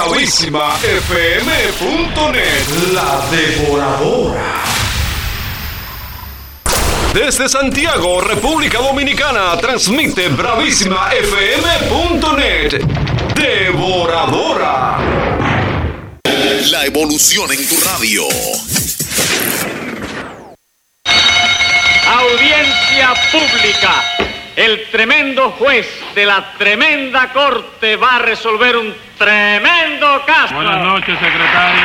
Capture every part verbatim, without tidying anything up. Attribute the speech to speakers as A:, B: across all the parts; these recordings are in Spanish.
A: Bravísima F M punto net, la devoradora. Desde Santiago, República Dominicana, transmite Bravísima F M punto net, devoradora.
B: La evolución en tu radio.
C: Audiencia pública. El tremendo juez de la tremenda corte va a resolver un tremendo caso.
D: Buenas noches, secretario.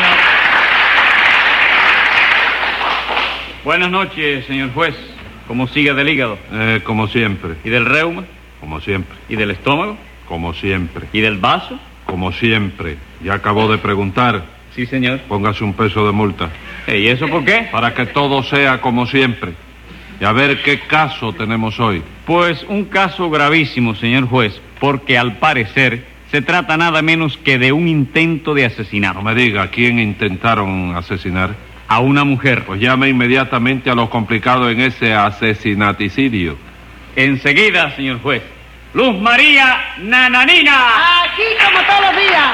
C: Buenas noches, señor juez. ¿Cómo sigue del hígado?
D: Eh, como siempre.
C: ¿Y del reuma?
D: Como siempre.
C: ¿Y del estómago?
D: Como siempre.
C: ¿Y del vaso?
D: Como siempre. Ya acabó de preguntar.
C: Sí, señor.
D: Póngase un peso de multa.
C: ¿Y eso por qué?
D: Para que todo sea como siempre. Y a ver qué caso tenemos hoy.
C: Pues un caso gravísimo, señor juez, porque al parecer se trata nada menos que de un intento de asesinato.
D: No me diga, ¿a quién intentaron asesinar?
C: A una mujer.
D: Pues llame inmediatamente a los complicados en ese asesinaticidio.
C: Enseguida, señor juez. Luz María Nananina.
E: Aquí como todos los días.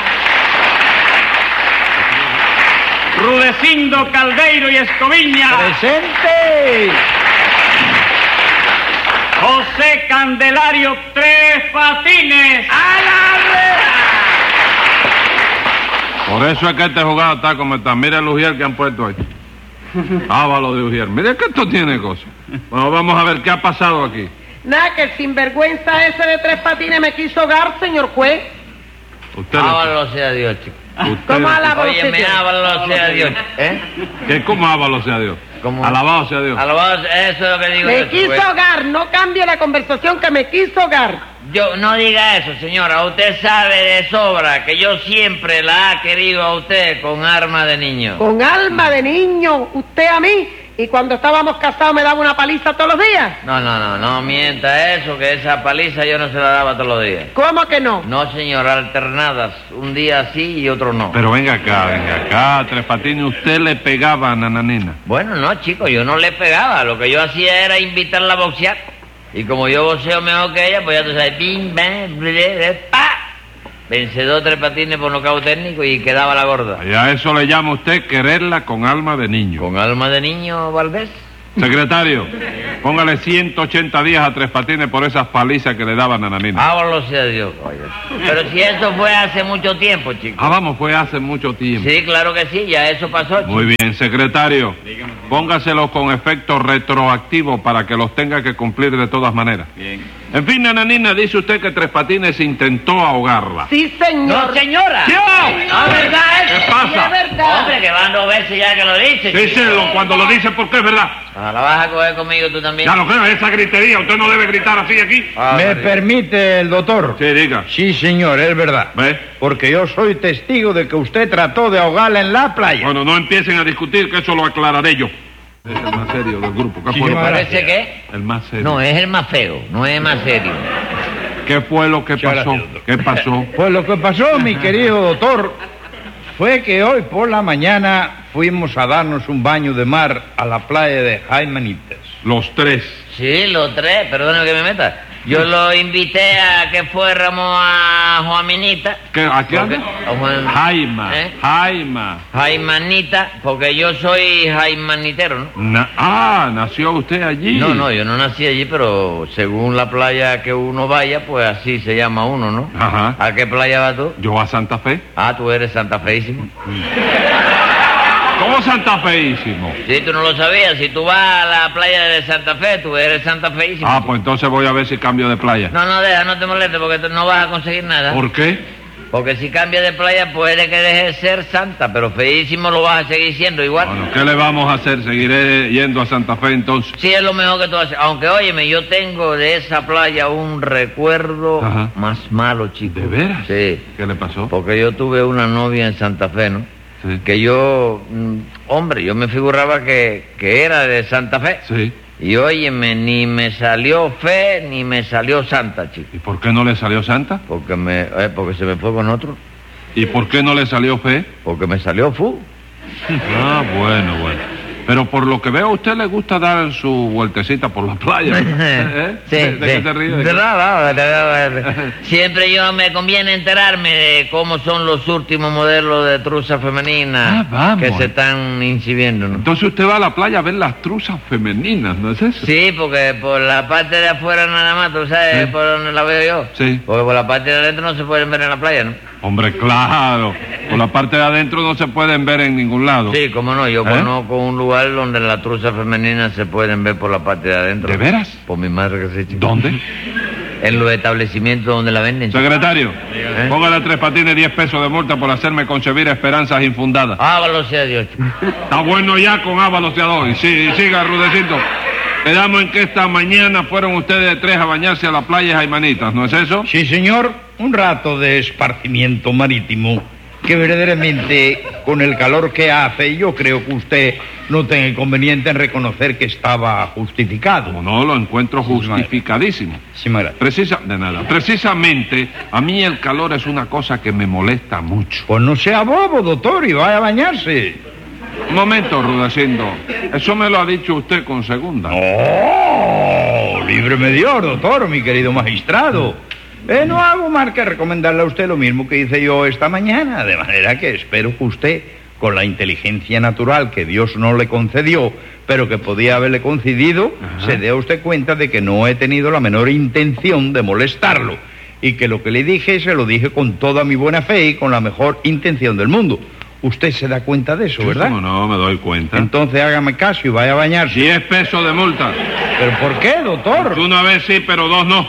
C: Rudecindo Caldeiro y Escoviña.
E: ¡Presente!
C: José Candelario Tres Patines.
E: ¡A la red!
D: Por eso es que este jugado está como está. Mira el ujier que han puesto ahí. Ávalo de ujier. Mira que esto tiene cosas. Bueno, vamos a ver qué ha pasado aquí.
E: Nada, que el sinvergüenza ese de Tres Patines me quiso hogar, señor juez.
D: Usted
F: Ábalo sea Dios, chico.
D: Usted
E: ¿Cómo alabado
F: Oye,
E: sea
F: me
E: Dios?
F: ábalo sea Dios. ¿Eh?
D: ¿Qué? ¿Cómo ávalo sea Dios?
F: ¿Cómo?
D: Alabado sea Dios.
F: Alabado, eso es lo que digo
E: Me
F: yo,
E: quiso
F: chico.
E: hogar, no cambie la conversación, que me quiso hogar.
F: Yo, no diga eso, señora. Usted sabe de sobra que yo siempre la ha querido a usted con arma de niño.
E: Con alma de niño, usted a mí, y cuando estábamos casados me daba una paliza todos los días.
F: No, no, no, no mienta eso, que esa paliza yo no se la daba todos los días.
E: ¿Cómo que no?
F: No, señora, alternadas. Un día sí y otro no.
D: Pero venga acá, venga acá, Tres Patines, usted le pegaba a Nananina.
F: Bueno, no, chico, yo no le pegaba. Lo que yo hacía era invitarla a boxear. Y como yo boxeo mejor que ella, pues ya tú sabes, bim, bam, ble, ble, pa. Vencedor Tres Patines por nocaut técnico y quedaba la gorda.
D: Y a eso le llama usted quererla con alma de niño.
F: ¿Con alma de niño, Valdés?
D: Secretario, póngale ciento ochenta días a Tres Patines por esas palizas que le daban a Nananina.
F: Háblalo sea Dios, oye. Pero si eso fue hace mucho tiempo, chico.
D: Ah, vamos, fue hace mucho tiempo.
F: Sí, claro que sí, ya eso pasó, chico.
D: Muy bien, secretario. Póngaselos con efecto retroactivo para que los tenga que cumplir de todas maneras.
C: Bien.
D: En fin, Nananina, dice usted que Tres Patines intentó ahogarla.
E: Sí, señor.
F: No, señora.
D: ¿Qué?
F: No, ¿verdad?
D: ¿Qué
F: eso?
D: pasa?
E: Sí, es verdad.
F: Hombre, que van dos veces ya que lo dice, chico.
D: Díselo cuando lo dice porque es verdad.
F: Ah, ¿la vas a coger conmigo tú también?
D: Ya lo creo, esa gritería, usted no debe gritar así aquí.
F: Ah,
G: ¿Me
F: María.
G: permite el doctor?
D: Sí, diga.
G: Sí, señor, es verdad.
D: ¿Ve?
G: Porque yo soy testigo de que usted trató de ahogarla en la playa.
D: Bueno, no empiecen a discutir, que eso lo aclararé yo. Es el más serio del grupo. ¿Qué
G: Sí,
D: fue lo que-
G: señora.
F: ¿Parece qué?
D: El más serio.
F: No, es el más feo, no es más serio.
D: ¿Qué fue lo que
G: Muchas
D: pasó?
G: gracias, doctor.
D: ¿Qué pasó?
G: Pues lo que pasó, mi querido doctor, fue que hoy por la mañana fuimos a darnos un baño de mar a la playa de Jaimanitas.
D: Los tres.
F: Sí, los tres, perdóname que me meta. Yo lo invité a que fuéramos a Juaminita.
D: ¿Qué? ¿A qué
F: Porque-
D: anda?
F: a Juan-
D: Jaima.
F: ¿Eh?
D: Jaima.
F: Jaimanita, porque yo soy jaimanitero, ¿no?
D: Na- ah, ¿nació usted allí?
F: No, no, yo no nací allí, pero según la playa que uno vaya, pues así se llama uno, ¿no?
D: Ajá.
F: ¿A qué playa vas tú?
D: Yo a Santa Fe.
F: Ah, tú eres santafeísimo.
D: ¿Cómo Santa Feísimo?
F: Sí, tú no lo sabías. Si tú vas a la playa de Santa Fe, tú eres santafeísimo.
D: Ah, pues entonces voy a ver si cambio de playa.
F: No, no, deja, no te molestes, porque tú no vas a conseguir nada.
D: ¿Por qué?
F: Porque si cambias de playa, puede que dejes de ser santa, pero feísimo lo vas a seguir siendo igual.
D: Bueno, ¿qué le vamos a hacer? Seguiré yendo a Santa Fe entonces.
F: Sí, es lo mejor que tú haces. Aunque, óyeme, yo tengo de esa playa un recuerdo
D: Ajá.
F: más malo, chico.
D: ¿De veras?
F: Sí.
D: ¿Qué le pasó?
F: Porque yo tuve una novia en Santa Fe, ¿no?
D: Sí.
F: Que yo, mm, hombre, yo me figuraba que, que era de Santa Fe.
D: Sí.
F: Y óyeme, ni me salió fe, ni me salió santa, chico.
D: ¿Y por qué no le salió Santa?
F: Porque me, eh, porque se me fue con otro.
D: ¿Y por qué no le salió fe?
F: Porque me salió fu.
D: Ah, bueno, bueno. Pero por lo que veo, a usted le gusta dar su vueltecita por la playa. ¿Eh?
F: Sí,
D: ¿De, de
F: sí.
D: qué se ríe? ¿De
F: No,
D: qué?
F: no, no, no. Siempre yo me conviene enterarme de cómo son los últimos modelos de truza femenina
D: Ah, vamos.
F: que se están incibiendo, ¿no?
D: Entonces usted va a la playa a ver las truzas femeninas, ¿no es eso?
F: Sí, porque por la parte de afuera nada más, ¿tú sabes
D: Sí.
F: por donde la veo yo?
D: Sí.
F: Porque por la parte de adentro no se pueden ver en la playa, ¿no?
D: Hombre, claro. Por la parte de adentro no se pueden ver en ningún lado.
F: Sí, cómo no, yo
D: ¿Eh?
F: conozco un lugar donde las truzas femeninas se pueden ver por la parte de adentro.
D: ¿De veras?
F: Por mi madre que sí, chico.
D: ¿Dónde?
F: En los establecimientos donde la venden. chico.
D: Secretario,
F: ¿Eh?
D: póngale a Tres Patines diez pesos de multa por hacerme concebir esperanzas infundadas.
F: Hágalo sea Dios, chico.
D: Está bueno ya con Ábalos de Adoy. Sí, siga, Rudecito. Quedamos en que esta mañana fueron ustedes tres a bañarse a la playa Jaimanitas, ¿no es eso?
G: Sí, señor, un rato de esparcimiento marítimo que verdaderamente con el calor que hace yo creo que usted no tenga inconveniente en reconocer que estaba justificado.
D: Como no, lo encuentro justificadísimo.
G: Sí, me agrada.
D: Precisa, de nada. Precisamente, a mí el calor es una cosa que me molesta mucho.
G: Pues no sea bobo, doctor, y vaya a bañarse.
D: Un momento, Rudecindo. Eso me lo ha dicho usted con segunda.
G: ¡Oh! Líbreme Dios, doctor, mi querido magistrado. Eh, no hago más que recomendarle a usted lo mismo que hice yo esta mañana, de manera que espero que usted, con la inteligencia natural que Dios no le concedió, pero que podía haberle concedido,
D: Ajá.
G: se dé a usted cuenta de que no he tenido la menor intención de molestarlo y que lo que le dije se lo dije con toda mi buena fe y con la mejor intención del mundo. Usted se da cuenta de eso, ¿verdad?
D: ¿Cómo no? Me doy cuenta.
G: Entonces hágame caso y vaya a bañarse.
D: Diez pesos de multa.
G: ¿Pero por qué, doctor?
D: Una vez sí, pero dos no.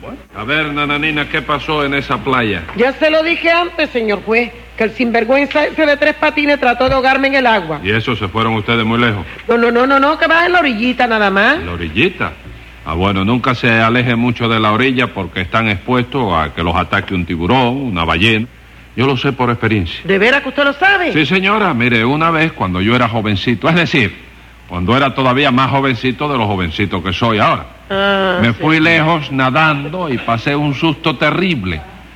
D: A ver, nananina, ¿qué pasó en esa playa?
E: Ya se lo dije antes, señor juez, que el sinvergüenza ese de Tres Patines trató de ahogarme en el agua.
D: ¿Y eso se fueron ustedes muy lejos?
E: No, no, no, no, no, que vas en la orillita nada más.
D: ¿En la orillita? Ah, bueno, nunca se aleje mucho de la orilla porque están expuestos a que los ataque un tiburón, una ballena. Yo lo sé por experiencia.
E: ¿De veras que usted lo sabe?
D: Sí, señora, mire, una vez cuando yo era jovencito, es decir, cuando era todavía más jovencito de los jovencitos que soy ahora,
E: Ah,
D: me
E: sí.
D: fui lejos nadando y pasé un susto terrible,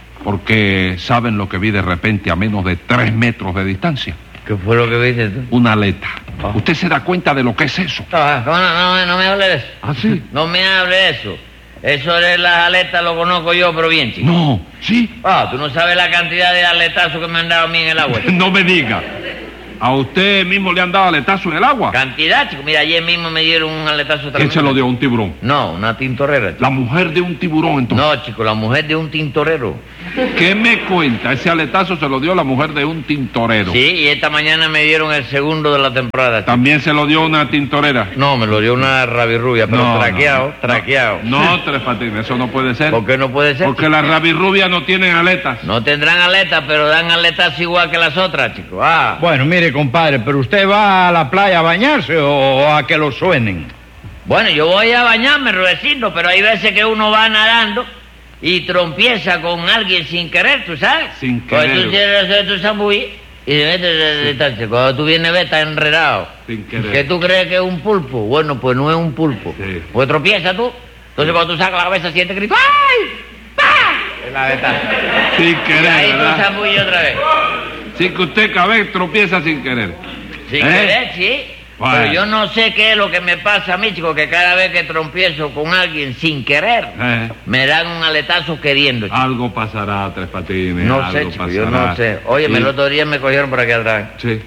D: porque ¿saben lo que vi de repente a menos de tres metros de distancia?
F: ¿Qué fue lo que viste tú?
D: Una aleta. ¿Usted se da cuenta de lo que es eso?
F: Ah, no, no, no me hable de eso.
D: ¿Ah, sí?
F: No me hable de eso. Eso de las aletas lo conozco yo, pero bien, chico.
D: No, ¿sí?
F: Ah, tú no sabes la cantidad de aletazos que me han dado a mí en el agua. chico.
D: No me diga. ¿A usted mismo le han dado aletazo en el agua?
F: Cantidad, chico. Mira, ayer mismo me dieron un aletazo
D: ¿Quién
F: tremendo.
D: se lo dio? ¿Un tiburón?
F: No, una tintorera. chico.
D: La mujer de un tiburón, entonces.
F: No, chico, la mujer de un tintorero.
D: ¿Qué me cuenta? Ese aletazo se lo dio la mujer de un tintorero.
F: Sí, y esta mañana me dieron el segundo de la temporada. chico.
D: También se lo dio una tintorera.
F: No, me lo dio una rabirrubia, pero
D: No,
F: traqueado,
D: no, no.
F: traqueado.
D: No, Tres Patines, eso no puede ser.
F: ¿Por qué no puede ser?
D: Porque las rabirrubias no tienen aletas.
F: No tendrán aletas, pero dan aletas igual que las otras, chico. Ah.
G: Bueno, mire, compadre, pero usted va a la playa a bañarse o a que lo suenen.
F: Bueno, yo voy a bañarme, Rudecindo, pero hay veces que uno va nadando y trompieza con alguien sin querer, ¿tú sabes?
D: Sin
F: Pues
D: querer.
F: tú tienes hacer tu zambulli y te metes de distancia. Cuando tú vienes a ver, estás enredado.
D: Sin querer.
F: ¿Que tú crees que es un pulpo? Bueno, pues no es un pulpo.
D: Sí.
F: Pues tropieza tú. Entonces cuando tú sacas la cabeza, sientes grito. ¡Ay! ¡Pah! Es la verdad.
D: Sin
F: Y
D: querer,
F: ahí tú
D: ¿verdad?
F: zambulli otra vez.
D: Sí que usted cada vez tropieza sin querer.
F: Sin
D: ¿Eh?
F: querer, sí.
D: Bueno.
F: Pero yo no sé qué es lo que me pasa a mí, chico, que cada vez que trompiezo con alguien sin querer,
D: Eh,
F: me dan un aletazo queriendo, chico.
D: algo pasará, Tres Patines.
F: No
D: algo
F: sé, chico, yo
D: pasará.
F: no sé. Oye,
D: Sí.
F: el otro día me cogieron por aquí atrás.
D: Sí.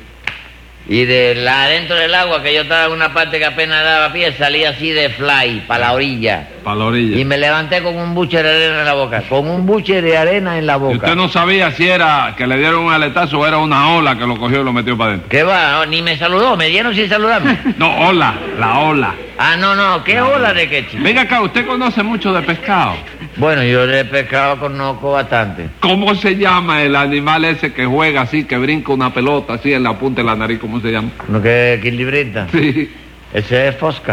F: Y de la adentro del agua, que yo estaba en una parte que apenas daba pie, salí así de fly, para la orilla.
D: Para la orilla.
F: Y me levanté con un buche de arena en la boca. Con un buche de arena en la
D: Y
F: boca.
D: usted no sabía si era que le dieron un aletazo o era una ola que lo cogió y lo metió para adentro.
F: ¿Qué va? No, ni me saludó, me dieron sin saludarme.
D: No, ola, la ola.
F: Ah, no, no, ¿qué ola de qué, chico?
D: Venga acá, usted conoce mucho de pescado.
F: Bueno, yo de pescado conozco bastante.
D: ¿Cómo se llama el animal ese que juega así, que brinca una pelota así en la punta de la nariz? ¿Cómo se llama?
F: ¿No que equilibrista?
D: Sí,
F: Ese es fosca.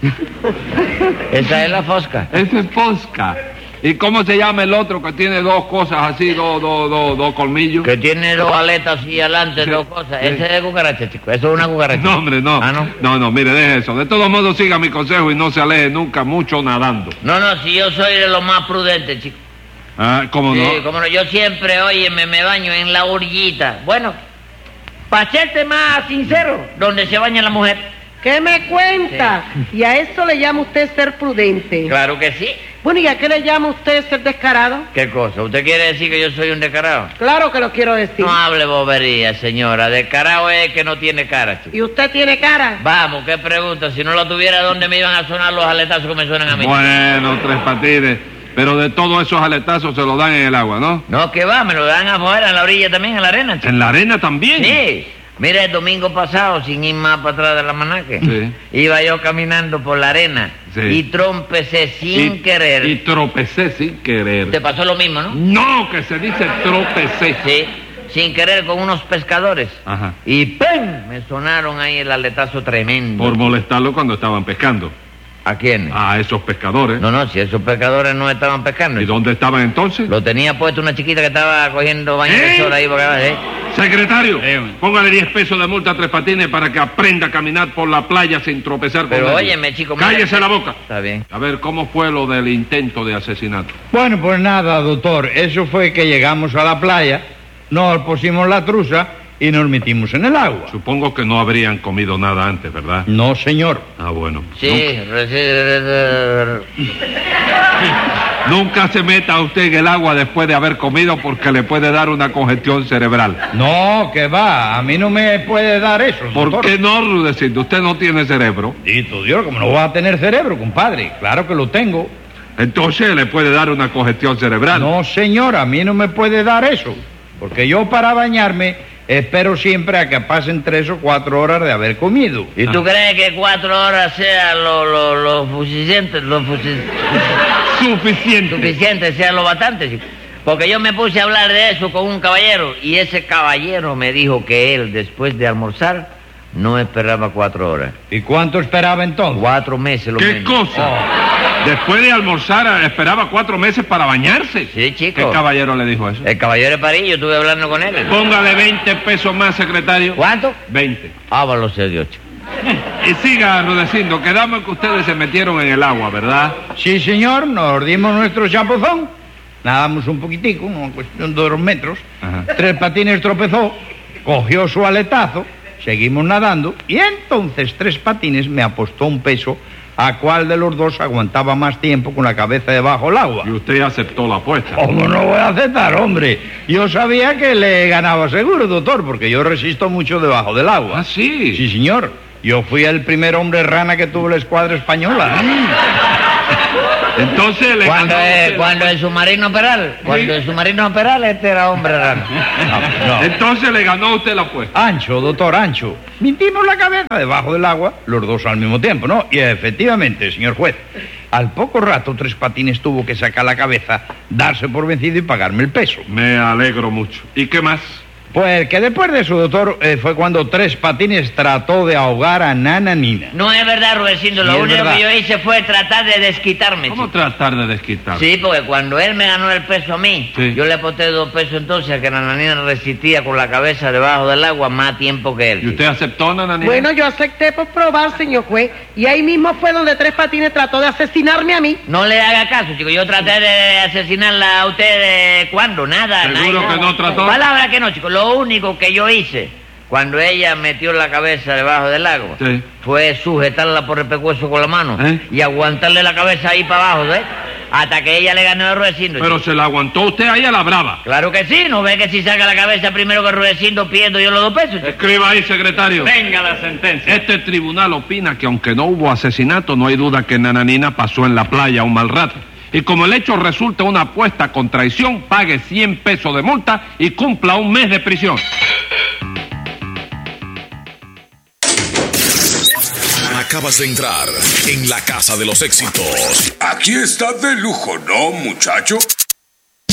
F: Esa es la fosca.
D: ese es posca. ¿Y cómo se llama el otro que tiene dos cosas así, dos, dos, dos, dos colmillos?
F: Que tiene dos aletas y adelante,
D: Sí,
F: dos cosas.
D: sí.
F: Ese es cucaracha, chico. Eso es una cucaracha.
D: No, hombre, no.
F: Ah, ¿no?
D: No, no, mire, deje eso. De todos modos, siga mi consejo y no se aleje nunca mucho nadando.
F: No, no, si yo soy de los más prudentes, chico.
D: Ah, ¿cómo
F: Sí,
D: no?
F: como no, yo siempre, oye, me, me baño en la orillita. Bueno, para serte más sincero, donde se baña la mujer.
E: ¿Qué me cuenta? Y a eso le llama usted ser prudente.
F: Claro que sí.
E: Bueno, ¿y a qué le llama usted ser descarado?
F: ¿Qué cosa? ¿Usted quiere decir que yo soy un descarado?
E: Claro que lo quiero decir.
F: No hable bobería, señora. Descarado es que no tiene cara, chico.
E: ¿Y usted tiene cara?
F: Vamos, qué pregunta. Si no lo tuviera, ¿dónde me iban a sonar los aletazos que me suenan a mí?
D: Bueno, Tres Patines, pero de todos esos aletazos se los dan en el agua, ¿no?
F: No, que va, me lo dan afuera, en la orilla también, en la arena, chico.
D: ¿En la arena también?
F: Sí. Mira, el domingo pasado, sin ir más para atrás del almanaque,
D: Sí.
F: iba yo caminando por la arena
D: Sí.
F: y trompecé sin
D: Y-
F: querer.
D: Y tropecé sin querer.
F: ¿Te pasó lo mismo, no?
D: No, que se dice tropecé.
F: Sí, sin querer con unos pescadores.
D: Ajá.
F: Y ¡pum! Me sonaron ahí el aletazo tremendo.
D: Por molestarlo cuando estaban pescando.
F: ¿A quién?
D: A esos pescadores.
F: No, no, si esos pescadores no estaban pescando.
D: ¿Y dónde estaban entonces?
F: Lo tenía puesto una chiquita que estaba cogiendo baño de
D: ¿Eh?
F: sol ahí por acá, ¿eh?
D: Secretario,
G: Sí, hombre.
D: póngale diez pesos de multa a Tres Patines para que aprenda a caminar por la playa sin tropezar con
F: Pero
D: nadie.
F: óyeme, chico... mira-
D: Cállese la boca.
F: Está bien.
D: A ver, ¿cómo fue lo del intento de asesinato?
G: Bueno, pues nada, doctor. Eso fue que llegamos a la playa, nos pusimos la truza y nos metimos en el agua.
D: Supongo que no habrían comido nada antes, ¿verdad?
G: No, señor.
D: Ah, bueno.
F: Sí, reci-
D: Nunca, nunca se meta usted en el agua después de haber comido porque le puede dar una congestión cerebral.
G: No, que va. A mí no me puede dar eso,
D: ¿Por
G: doctor.
D: qué no, Rudecindo? Usted no tiene cerebro.
G: Dito Dios, como no va a tener cerebro, compadre. Claro que lo tengo.
D: Entonces le puede dar una congestión cerebral.
G: No, señor, a mí no me puede dar eso. Porque yo para bañarme espero siempre a que pasen tres o cuatro horas de haber comido.
F: ¿Y tú crees que cuatro horas sea lo, lo, lo suficiente, lo fusi-
D: Suficiente.
F: suficiente, sea lo bastante, chico? Porque yo me puse a hablar de eso con un caballero y ese caballero me dijo que él, después de almorzar, no esperaba cuatro horas.
G: ¿Y cuánto esperaba entonces?
F: Cuatro meses lo
D: ¿Qué
F: menos.
D: cosa? Después de almorzar esperaba cuatro meses para bañarse.
F: Sí, chico.
D: ¿Qué caballero le dijo eso?
F: El caballero de París, yo estuve hablando con él.
D: Póngale veinte pesos más, secretario.
F: ¿Cuánto?
D: veinte.
F: Ábalo sea Dios, chico.
D: Y siga, Rudecindo, quedamos que ustedes se metieron en el agua, ¿verdad?
G: Sí, señor, nos dimos nuestro chapuzón. Nadamos un poquitico, una cuestión de dos metros.
D: Ajá.
G: Tres Patines tropezó, cogió su aletazo, seguimos nadando y entonces Tres Patines me apostó un peso a cuál de los dos aguantaba más tiempo con la cabeza debajo del agua.
D: Y usted aceptó la apuesta.
G: ¿Cómo no voy a aceptar, hombre? Yo sabía que le ganaba seguro, doctor, porque yo resisto mucho debajo del agua.
D: Ah, sí.
G: Sí, señor. Yo fui el primer hombre rana que tuvo la escuadra española.
D: Entonces le
F: Cuando,
D: ganó
F: es,
D: usted-
F: cuando el submarino Peral, cuando el submarino Peral, este era hombre raro.
G: No, no.
D: Entonces le ganó usted la apuesta.
G: Ancho, doctor, ancho. Mintimos la cabeza debajo del agua, los dos al mismo tiempo, ¿no? Y efectivamente, señor juez, al poco rato Tres Patines tuvo que sacar la cabeza, darse por vencido y pagarme el peso.
D: Me alegro mucho. ¿Y qué más?
G: Pues que después de eso, doctor, eh, fue cuando Tres Patines trató de ahogar a Nana Nina.
F: No es verdad, Rudecindo,
G: Sí,
F: lo
G: es
F: único
G: verdad.
F: que yo hice fue tratar de desquitarme.
D: ¿Cómo
F: chico.
D: tratar de desquitar?
F: Sí, porque cuando él me ganó el peso a mí,
D: Sí.
F: yo le aposté dos pesos entonces a que la nanina resistía con la cabeza debajo del agua más tiempo que él.
D: ¿Y usted aceptó, Nananina?
E: Bueno, yo acepté por probar, señor juez. Y ahí mismo fue donde Tres Patines trató de asesinarme a mí.
F: No le haga caso, chico. Yo traté de asesinarla a usted eh, ¿cuándo? Nada.
D: ¿Seguro
F: nada.
D: que no trató?
F: Palabra que no, chico. Lo único que yo hice cuando ella metió la cabeza debajo del agua
D: Sí.
F: fue sujetarla por el pescuezo con la mano
D: ¿Eh?
F: y aguantarle la cabeza ahí para abajo, ¿ves? Hasta que ella le ganó el Rudecindo.
D: Pero
F: chico.
D: se la aguantó usted ahí a la brava.
F: Claro que sí. ¿No ve que si saca la cabeza primero que Rudecindo pierdo yo los dos pesos, chico?
D: Escriba ahí, secretario.
C: Venga la sentencia.
D: Este tribunal opina que aunque no hubo asesinato, no hay duda que Nananina pasó en la playa un mal rato. Y como el hecho resulta una apuesta con traición, pague cien pesos de multa y cumpla un mes de prisión.
B: Acabas de entrar en la casa de los éxitos.
H: Aquí está de lujo, ¿no, muchacho?